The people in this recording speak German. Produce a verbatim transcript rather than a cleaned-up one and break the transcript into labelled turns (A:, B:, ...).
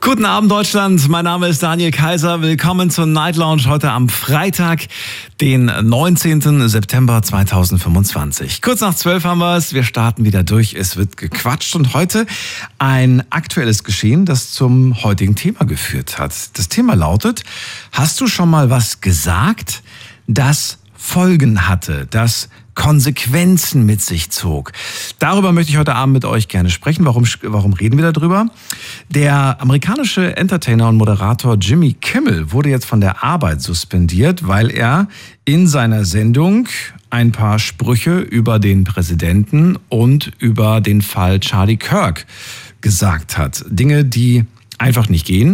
A: Guten Abend Deutschland, mein Name ist Daniel Kaiser. Willkommen zur Night Lounge heute am Freitag, den neunzehnten September zweitausendfünfundzwanzig. Kurz nach zwölf haben wir es, wir starten wieder durch, es wird gequatscht und heute ein aktuelles Geschehen, das zum heutigen Thema geführt hat. Das Thema lautet, hast du schon mal was gesagt, das Folgen hatte, das Konsequenzen mit sich zog? Darüber möchte ich heute Abend mit euch gerne sprechen. Warum, warum reden wir darüber? Der amerikanische Entertainer und Moderator Jimmy Kimmel wurde jetzt von der Arbeit suspendiert, weil er in seiner Sendung ein paar Sprüche über den Präsidenten und über den Fall Charlie Kirk gesagt hat. Dinge, die einfach nicht gehen.